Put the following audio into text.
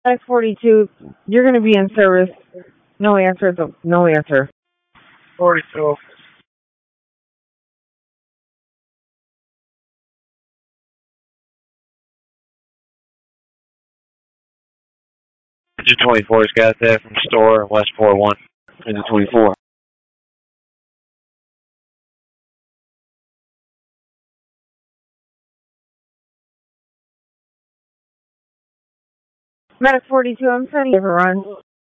Medic 42, you're going to be in service. No answer. No answer. 42. Engine 24 has got that from store, West 41. Engine 24. Medic 42, I'm sending you a run.